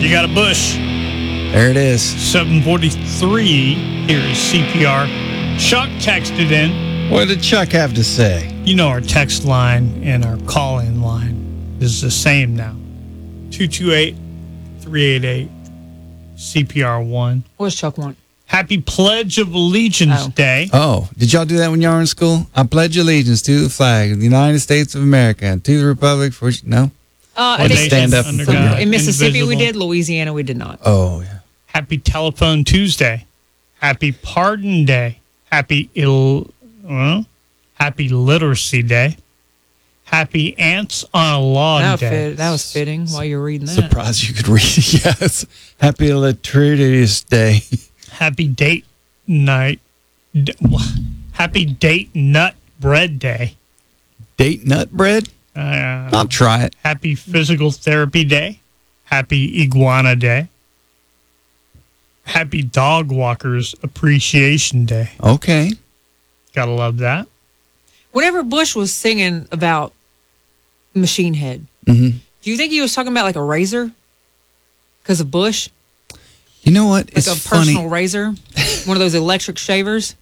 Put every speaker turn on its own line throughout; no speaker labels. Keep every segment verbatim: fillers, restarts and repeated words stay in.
You got a Bush.
There it is.
seven forty-three. Here is C P R. Chuck texted in.
What did Chuck have to say?
You know our text line and our call-in line is the same now. two two eight, three eight eight, C P R one.
What does Chuck want?
Happy Pledge of Allegiance
Oh.
Day.
Oh, did y'all do that when y'all were in school? I pledge allegiance to the flag of the United States of America and to the republic for... No?
Uh, I
One
think
day stand up
under
for
God,
God.
in Mississippi we
indivisible.
did. Louisiana we did not.
Oh, yeah.
Happy Telephone Tuesday. Happy Pardon Day. Happy Il... Well, Happy Literacy Day. Happy Ants on a Lawn
That,
Day.
fit, that was fitting while you were reading that.
Surprised you could read it. Yes. Happy Electricity's Day.
Happy Date Night. D- wha- Happy Date Nut Bread Day.
Date nut bread?
Uh,
I'll try it.
Happy Physical Therapy Day. Happy Iguana Day. Happy Dog Walkers Appreciation Day.
Okay.
Gotta love that.
Whenever Bush was singing about Machine Head,
Mm-hmm.
do you think he was talking about like a razor? Because of Bush?
You know what?
Like
It's
a
funny.
personal razor? One of those electric shavers?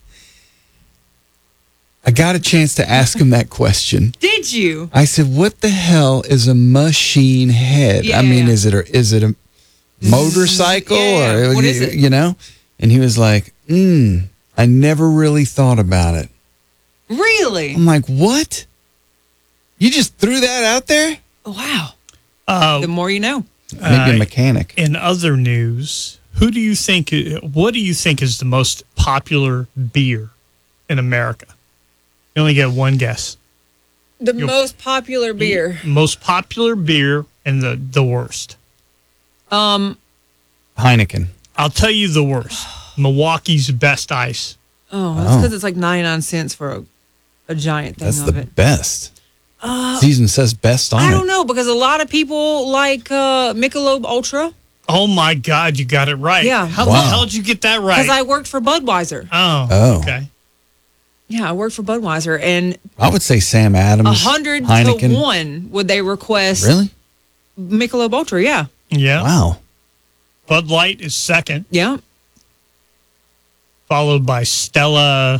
I got a chance to ask him that question.
Did you?
I said, "What the hell is a machine head? I mean,
Yeah.
is it a, is it a motorcycle
Yeah,
or
what
you,
is it?
you know?" And he was like, "Hmm, I never really thought about it."
Really?
I'm like, "What? You just threw that out there?"
Wow.
Uh,
The more you know.
Maybe a
Uh,
mechanic.
in other news, who do you think? What do you think is the most popular beer in America? You only get one guess.
The
You'll-
most popular beer.
Most popular beer and the the worst.
Um.
Heineken.
I'll tell you the worst. Milwaukee's Best Ice.
Oh, that's
Oh.
because it's like ninety-nine cents for a, a giant thing
That's
of
the
it.
best.
Uh,
Season says best on
I
it.
don't know because a lot of people like uh, Michelob Ultra
Oh my God, you got it right.
Yeah.
How
Wow.
the hell did you get that right?
because I worked for Budweiser.
oh,
Oh.
okay.
Yeah, I worked for Budweiser, and
I would say Sam Adams.
a hundred
Heineken.
to one would they request
Really?
Michelob Ultra? Yeah,
Yeah.
Wow.
Bud Light is second,
yeah.
followed by Stella,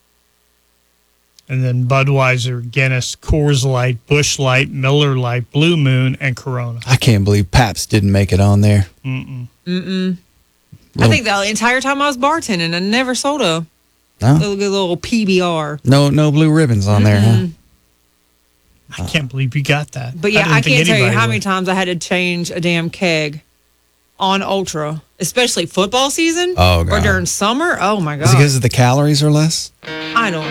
and then Budweiser, Guinness, Coors Light, Busch Light, Miller Light, Blue Moon, and Corona.
I can't believe Pabst didn't make it on there.
Mm-mm.
Mm-mm. I
Little-
think the entire time I was bartending, I never sold a
No,
little, little P B R.
no, no blue ribbons on there, huh?
Mm-mm.
I can't believe you got that.
But yeah,
didn't
I,
think
can't tell you
anybody
how
would.
many times I had to change a damn keg on Ultra, especially football season
Oh,
or
God.
during summer. Oh my
Is it
god,
because the calories are less?
I don't